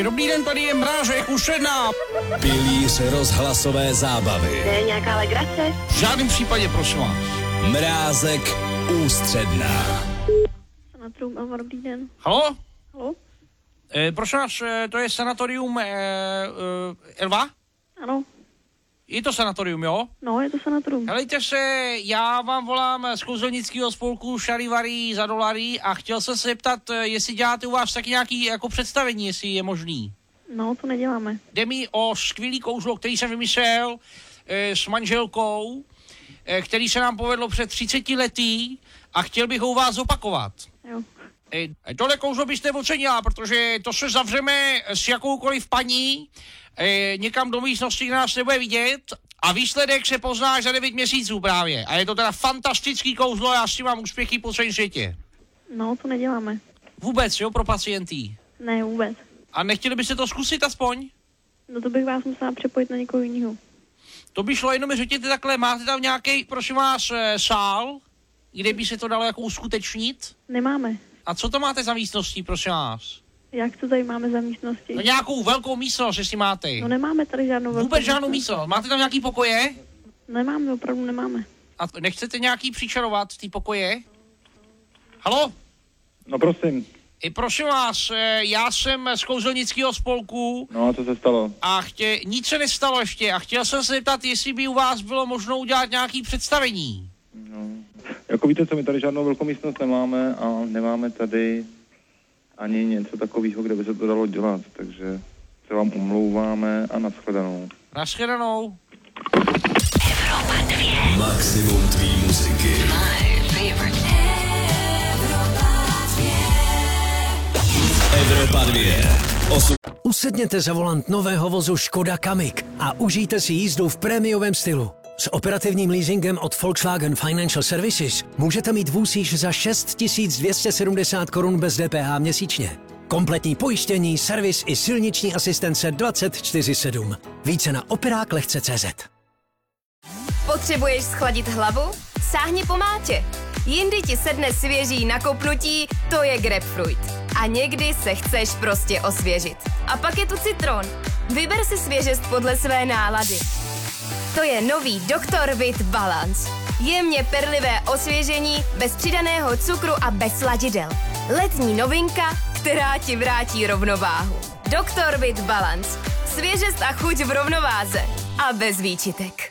Dobrý den, tady je Mrážek, Ušedná. Pilíř rozhlasové zábavy. To je nějaká legrace? V žádném případě, prosím vás. Mrázek, Ústředná. Sanatorium Elva, dobrý den. Halo? Halo? Prosím vás, to je sanatorium Elva? Ano. Je to sanatorium, jo? No, je to sanatorium. Helejte se, já vám volám z kouzelnického spolku Charivari za dolary a chtěl jsem se zeptat, jestli děláte u vás taky nějaký jako představení, jestli je možný. No, to neděláme. Jde mi o skvělý kouzlo, který jsem vymyslel s manželkou, který se nám povedlo před 30 lety a chtěl bych ho u vás zopakovat. Jo. Tohle kouzlo byste ocenila, protože to se zavřeme s jakoukoliv paní někam do místnosti, kde nás nebude vidět a výsledek se pozná až za 9 měsíců právě. A je to teda fantastický kouzlo, já s tím mám úspěchy po celém světě. No, to neděláme. Vůbec, jo, pro pacienty. Ne, vůbec. A nechtěli byste to zkusit aspoň? No to bych vás musela přepojit na někoho jiného. To by šlo, jenom mi řekněte takhle, máte tam nějaký, prosím vás, sál, kde by se to dalo jako uskutečnit? Nemáme. A co to máte za místností, prosím vás? Jak to tady máme za místnosti? No nějakou velkou místnost, jestli máte. No nemáme tady žádnou velkou Vůbec žádnou místnost. Máte tam nějaký pokoje? Nemáme, opravdu nemáme. A nechcete nějaký přičarovat ty pokoje? Halo? No prosím. Prosím vás, já jsem z kouzelnického spolku. No a co se stalo? A nic se nestalo ještě a chtěl jsem se zeptat, jestli by u vás bylo možno udělat nějaký představení. No, jako víte co, my tady žádnou velkou místnost nemáme a nemáme tady ani něco takového, kde by se to dalo dělat, takže se vám omlouváme a nashledanou. Nashledanou. Evropa 2. Maximum tvý muziky. My favorite. Evropa 2. Usedněte za volant nového vozu Škoda Kamiq a užijte si jízdu v prémiovém stylu. S operativním leasingem od Volkswagen Financial Services můžete mít vůz již za 6 270 korun bez DPH měsíčně. Kompletní pojištění, servis i silniční asistence 24/7. Více na operáklehce.cz. Potřebuješ schladit hlavu? Sáhni po mátě. Jindy ti sedne svěží nakopnutí, to je grapefruit. A někdy se chceš prostě osvěžit. A pak je tu citron. Vyber si svěžest podle své nálady. To je nový Dr. Vit Balance. Jemně perlivé osvěžení, bez přidaného cukru a bez sladidel. Letní novinka, která ti vrátí rovnováhu. Dr. Vit Balance. Svěžest a chuť v rovnováze. A bez výčitek.